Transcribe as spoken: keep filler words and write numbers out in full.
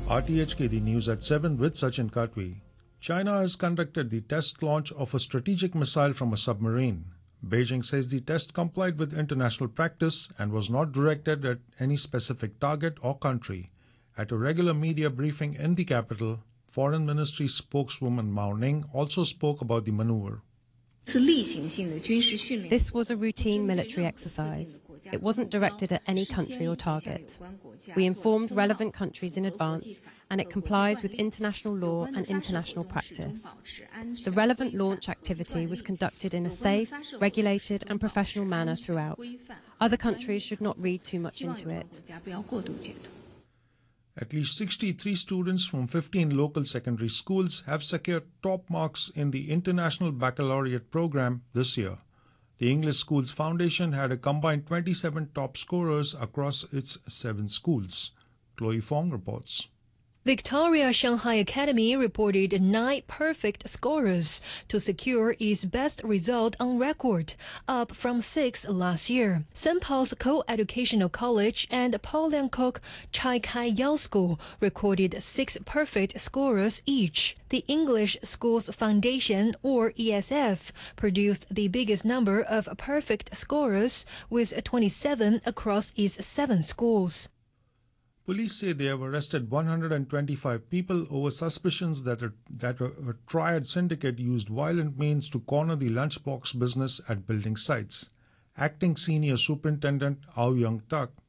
R T H K, the news at seven with Sachin Katwi. China has conducted the test launch of a strategic missile from a submarine. Beijing says the test complied with international practice and was not directed at any specific target or country. At a regular media briefing in the capital, Foreign Ministry spokeswoman Mao Ning also spoke about the maneuver. This was a routine military exercise. It wasn't directed at any country or target. We informed relevant countries in advance, and it complies with international law and international practice. The relevant launch activity was conducted in a safe, regulated and professional manner throughout. Other countries should not read too much into it. At least sixty-three students from fifteen local secondary schools have secured top marks in the International Baccalaureate program this year. The English Schools Foundation had a combined twenty-seven top scorers across its seven schools. Chloe Fong reports. Victoria Shanghai Academy reported nine perfect scorers to secure its best result on record, up from six last year. Saint Paul's Co-Educational College and Paul Liang-Kok Chai Kai Yao School recorded six perfect scorers each. The English Schools Foundation, or E S F, produced the biggest number of perfect scorers, with twenty-seven across its seven schools. Police say they have arrested one hundred twenty-five people over suspicions that a, that a, a triad syndicate used violent means to corner the lunchbox business at building sites. Acting Senior Superintendent Au Young Tak